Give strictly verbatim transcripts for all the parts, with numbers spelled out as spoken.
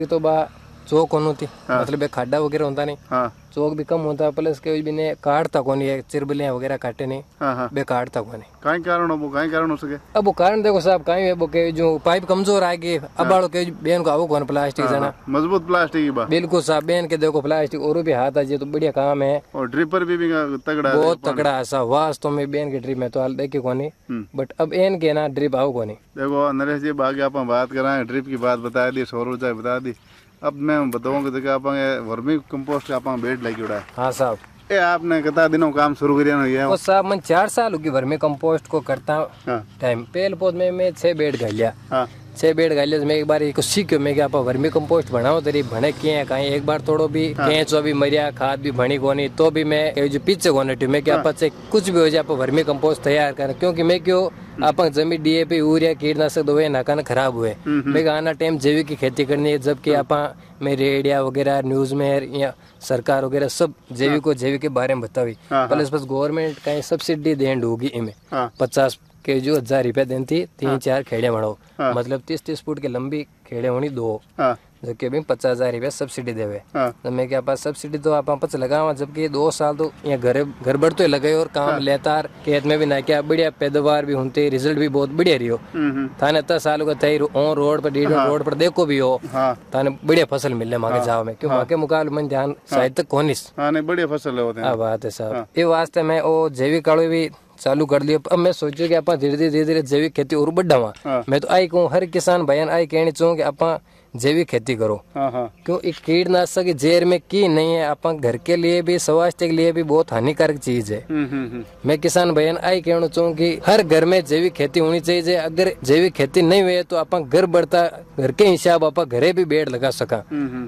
तो बा चौक होनी थी। हाँ। मतलब खाडा वगैरह होता नहीं। हाँ। चौक भी कम होता प्लस के भी ने काटता कोनी है चिरबलियां वगैरह काटे नहीं। हाँ हाँ। बे काटता कोनी काई कारण हो काई कारण हो सके अब वो कारण देखो साहब काई है वो के जो पाइप कमजोर आ गई अब बालो के बेन को आवो कोन प्लास्टिक जना मजबूत प्लास्टिक की बा बिल्कुल साहब बेन के देखो प्लास्टिक और भी हाथ आ जे तो बढ़िया काम है और ड्रिपर भी, भी तगड़ा बहुत तगड़ा है साहब वास्तव में बेन के ड्रिप में तो हाल देखे कोनी बट अब एन के ना ड्रिप आओ कोनी। देखो नरेश जी बाकी आप बात कराएं ड्रिप की बात बता दी सौर ऊर्जा बता दी अब मैं बताऊंगा देखा आप वर्मी कंपोस्ट आप बेड लगी उड़ा है। हाँ साहब ए आपने कितना दिनों काम शुरू किया है वो साहब मैं चार साल होगी वर्मी कंपोस्ट को करता हूँ। हाँ। टाइम पेल पौध में मैं छह बेड घाल लिया। हाँ। छह बेड घाल लिया मैं एक बार एक सीखो मैं क्या आप वर्मी कंपोस्ट बनाओ तेरी भने किए कहीं एक बार थोड़ो भी केंचो भी मरिया खाद भी भणी कोनी तो भी मैं जो पीछे कोने मैं क्या आप कुछ भी हो जाए आप वर्मी कंपोस्ट तैयार करें क्योंकि मैं क्यों आप जमीन डीएपी यूरिया कीटनाशक दवाई नाकान खराब हुए मैं आना टाइम जैविक की खेती करनी है जबकि आप में रेडिया वगैरह न्यूज में या सरकार वगैरह सब जैविक को जैविक के बारे में बतावी प्लस बस गवर्नमेंट कहीं सब्सिडी देंड होगी इनमें पचास के जो हजार रुपया देनी थी तीन चार खेड़े बढ़ाओ मतलब तीस तीस फुट की लंबी खेड़े होनी दो जबकि अभी पचास हजार रुपया सब्सिडी देवे तो मैं क्या पास सब्सिडी तो आप पच लगावा जबकि दो साल तो यहाँ घर घर बढ़ तो लगे और काम लेतार खेत में भी ना क्या बढ़िया पैदावार भी होती रिजल्ट भी बहुत बढ़िया रही हो थाने इतना साल का तय ऑन रोड पर डी रोड पर देखो भी हो थाने बढ़िया फसल मिलने मांगे जाओ में क्यों के मुकाबले में ध्यान शायद तक कोनिस बढ़िया फसल है बात है साहब ये वास्ते में वो जैविक काड़ो भी चालू कर लिया अब मैं सोचू कि आप धीरे धीरे धीरे धीरे जैविक खेती और बढ़ावा मैं तो आई कहूँ हर किसान भाई आई कहनी चाहूँ कि आप जैविक खेती करो क्यों एक कीटनाशक जहर में की नहीं है आप घर के लिए भी स्वास्थ्य के लिए भी बहुत हानिकारक चीज है। मैं किसान भाई आई कहना चाहूँ कि हर घर में जैविक खेती होनी चाहिए अगर जैविक खेती नहीं हुई तो आप घर बढ़ता घर के हिसाब आप घरे भी बेड लगा सका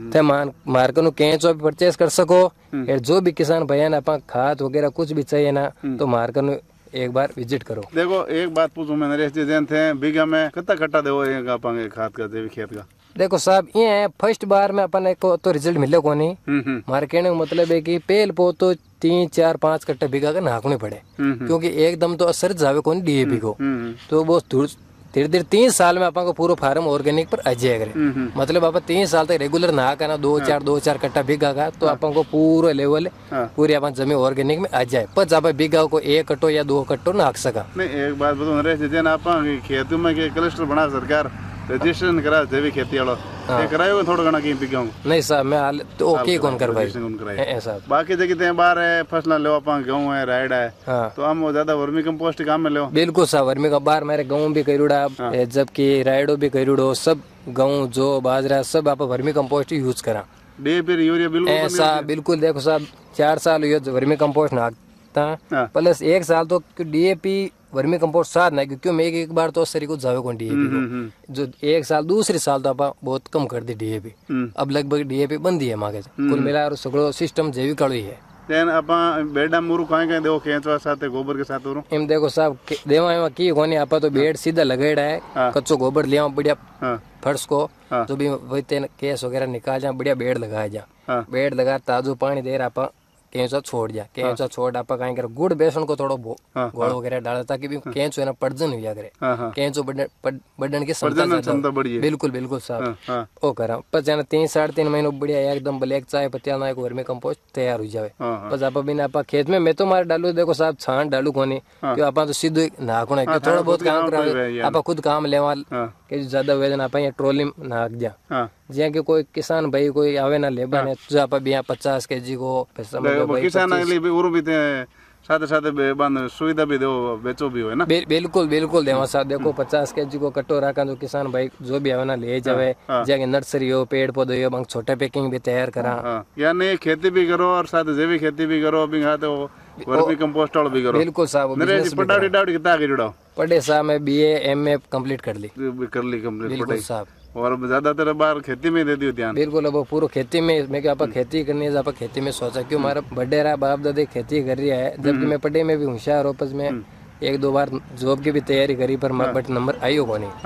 मार्केट में केंचो भी परचेस कर सको जो भी किसान भाई आप खाद वगैरह कुछ भी चाहिए ना तो मार्केट में एक बार विजिट करो। देखो एक बात पूछूं मैं नरेश जी जैन थे बीघा में कितना कट्टा देवो ये खाद का जैविक खेत का देखो साहब ये है फर्स्ट बार में अपन को तो रिजल्ट मिले को नहीं हमारे कहने का मतलब है कि पेल पो तो तीन चार पाँच कट्टा बीघा का नाकने पड़े क्योंकि एकदम तो असर जावे को नहीं डीएपी को तो वो धीरे धीरे तीन साल में अपन को पूरा फार्म ऑर्गेनिक पर आ जाएगा मतलब आप तीन साल तक रेगुलर ना करना दो हाँ। चार दो चार कट्टा बीघा का तो हाँ। अपन को पूरा लेवल हाँ। पूरी अपन जमीन ऑर्गेनिक में आ जाए पर आप बीघा को एक कट्टो या दो कट्टो नाक सका नहीं एक बात बताऊं आप खेतों में क्लस्टर बना सरकार रजिस्ट्रेशन करा जैविक खेती वाला ये करायो थोड़ा घना की बिकाऊं नहीं साहब मैं हाल तो ओके कौन कर भाई ऐसा बाकी जगह ते बाहर है फसल लो अपन गेहूं है राइड है हाँ। तो हम ज्यादा वर्मी कंपोस्ट काम में लो बिल्कुल साहब वर्मी का बाहर मेरे गेहूं भी करूड़ा हाँ। जबकि राइडो भी करूड़ो सब गेहूं जो बाजरा सब आप वर्मी कंपोस्ट यूज करा डीएपी यूरिया बिल्कुल ऐसा बिल्कुल देखो साहब चार साल हुए वर्मी कंपोस्ट नाखता प्लस एक साल तो डीएपी वर्मी कंपोस्ट साथ ना क्योंकि मैं एक, एक बार तो सरी को जावे कौन डीएपी को जो एक साल दूसरे साल तो आप बहुत कम कर दी डीएपी अब लगभग डीएपी बंद ही है मांगे कुल मिला और सगळो सिस्टम जैविक कालो ही है देन आपा बेडा मुरु काई काई देखो केंचवा साथे गोबर के साथ उरो एम देखो साहब देवा एवा की कोनी आपा तो बेड सीधा लगाएड़ा है कच्चो गोबर लिया बढ़िया फर्श को तो भी वही तेन केस वगैरह निकाल जा बढ़िया बेड लगाया जा बेड लगा ताजो पानी दे रहा आपा केंचो छोड़ जा केंचो छोड़ आप कहीं कर गुड़ बेसन को थोड़ा गोल वगैरह डाला ताकि भी केंचो है ना पड़जन हुआ करे केंचो बढ़ने की क्षमता बिल्कुल बिल्कुल साहब ओ करा पर जाना तीन साढ़े तीन महीनों बढ़िया एकदम ब्लैक चाय पत्तियां ना एक वर्मी कंपोस्ट तैयार हो जाए बस आप बिना आप खेत में मैं तो मार डालू देखो साहब छान डालू कोनी क्यों आप तो सीधे नाखुना है थोड़ा बहुत काम करा आप खुद काम लेवा के ज्यादा वेदन आप ट्रोली नाक दिया ज्या के कोई किसान भाई कोई आवे ना लेबा ने जो आप बिया पचास केजी को किसान भी उरु भी साथ साथ सुविधा भी दो बेचो भी हो ना बिल्कुल बिल्कुल देवा साहब देखो पचास केजी को कट्टो रखा जो किसान भाई जो भी आवे ना ले जावे ज्या नर्सरी हो पेड़ पौधे हो बंग छोटे पैकिंग भी तैयार करा यानी खेती भी करो और साथ जैविक खेती भी करो भी तो वर्मी कंपोस्ट वाला भी करो बिल्कुल साहब मेरे पढ़ाई डाउट कितना करी पढ़े साहब मैं बीए एमए कंप्लीट कर ली कर ली कंप्लीट बिल्कुल साहब और ज्यादातर बार खेती में दे दियो ध्यान बिल्कुल अब पूरा खेती में मैं क्या खेती करनी है खेती में सोचा क्यों हमारा बड़े रहा बाप दादे खेती कर रहा है जबकि मैं पढ़े में भी होशियार हो में एक दो बार जॉब की भी तैयारी करी पर बट नंबर आई हो नहीं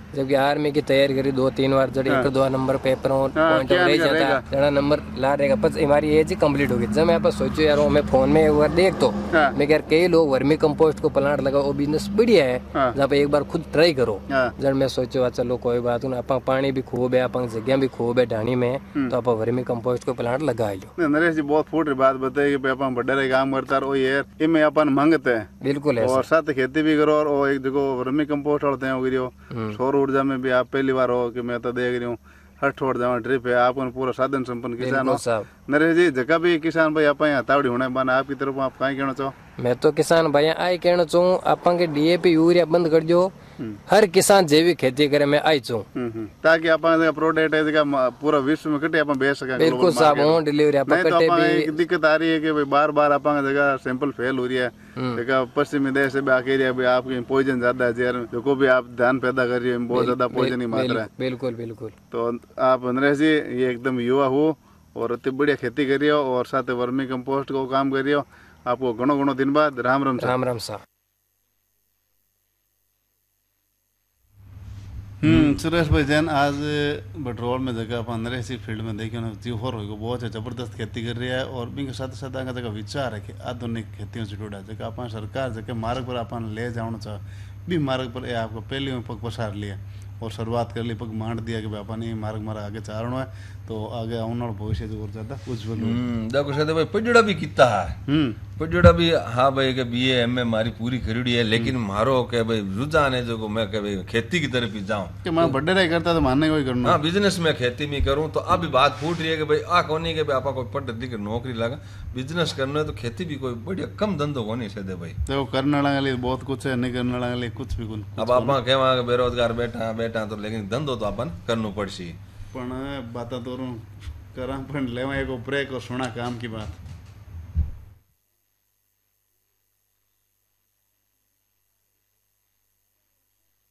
जबकि आर्मी की तैयारी करी दो तीन बार जब एक दो नंबर पेपर पॉइंट रह जाता जरा नंबर ला रहेगा बस हमारी एज ही कंप्लीट होगी। जब मैं सोचो यार मैं फोन में एक बार देख तो मैं यार कई लोग वर्मी कंपोस्ट को प्लांट लगा वो बिजनेस बढ़िया है जहाँ पे एक बार खुद ट्राई करो। जब मैं सोचो चलो कोई बात नहीं आप पानी भी खूब है आप जगह भी खूब है ढाणी में तो आप वर्मी कंपोस्ट को प्लांट लगा लो। नरेश जी बहुत फूट बात बताई कि अपन बड़े काम करता रहो यार इनमें अपन मांगते हैं बिल्कुल और साथ खेती भी करो और एक जगह वर्मी कंपोस्ट होते हैं सौर ऊर्जा में भी आप पहली बार हो कि मैं तो देख रही हूँ हर छोड़ जावा ट्रिप है आप पूरा साधन संपन्न किसान हो। नरेश जी जगह भी किसान भाई आप हतावड़ी होने बना आपकी तरफ आप कहीं कहना चाहो? मैं तो किसान भाई आई कहना चाहूँ आप डीएपी यूरिया बंद कर दो हर किसान जैविक खेती करे मैं आई चाहूँ ताकि आप प्रोडक्ट है पूरा विश्व में कटे अपन बेच सके। बिल्कुल साहब होम डिलीवरी आप कटे भी दिक्कत आ रही है कि भाई बार बार आप जगह सैंपल फेल हो रही है जगह पश्चिमी देश से भी आके रही है आपकी पॉइजन ज्यादा है जो भी आप ध्यान पैदा कर रही है बहुत ज्यादा पॉइजन ही मात्रा है। बिल्कुल बिल्कुल तो आप नरेश जी ये एकदम युवा हो और अति बढ़िया खेती करियो और साथ वर्मी कंपोस्ट को काम करियो आपको घणो घणो दिन बाद राम राम राम राम साहब। हम्म सुरेश भाई जैन आज बटरोल में जगह अपन नरेश फील्ड में देखे ना त्योहार हो बहुत जबरदस्त खेती कर रही है और भी साथ साथ आगे जगह विचार है कि आधुनिक खेतियों से जुड़ा जगह अपन सरकार जगह मार्ग पर अपन ले जाना चाह भी मार्ग पर आपको पहले में पग पसार लिया और शुरुआत कर ली पग मांड दिया कि अपन ये मार्ग मारा आगे चारणो है तो आगे आने वाला भविष्य जो और ज्यादा उज्जवल हो। देखो शायद भाई पजड़ा भी किता है पजड़ा भी हाँ भाई के बी एम ए मारी पूरी करी है लेकिन मारो के भाई रुझान है जो मैं के भाई खेती की तरफ ही जाऊं कि मैं बड़े रह करता तो मानने कोई करना हाँ बिजनेस में खेती में करूं तो अभी बात फूट रही है कि भाई आ कोनी के आपा कोई पढ़ की नौकरी लगा बिजनेस करना है तो खेती भी कोई बढ़िया कम धंधो को नहीं सदे भाई देखो करने वाले लिए बहुत कुछ है नहीं करने वाले लिए कुछ भी कुछ अब आप कहवा बेरोजगार बैठा बैठा तो लेकिन धंधो तो अपन करना पड़सी पण बात तो करा पण लेवा एक ब्रेक और सुना काम की बात।